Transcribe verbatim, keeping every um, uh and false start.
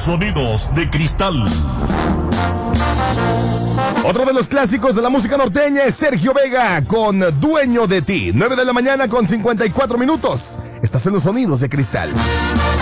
Sonidos de Cristal. Otro de los clásicos de la música norteña es Sergio Vega con Dueño de Ti. nueve de la mañana con cincuenta y cuatro minutos. Estás en los Sonidos de Cristal.